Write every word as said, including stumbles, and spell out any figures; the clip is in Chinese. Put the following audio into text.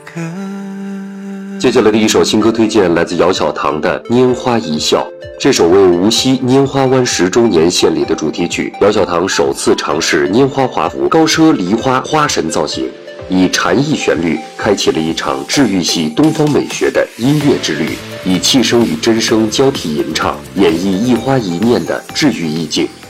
接下来的一首新歌推荐来自姚小棠的《拈花一笑》，这首为无锡拈花湾十周年献礼的主题曲。姚小棠首次尝试拈花华服高奢梨花花神造型，以禅意旋律开启了一场治愈系东方美学的音乐之旅，以气声与真声交替吟唱，演绎一花一念的治愈意境。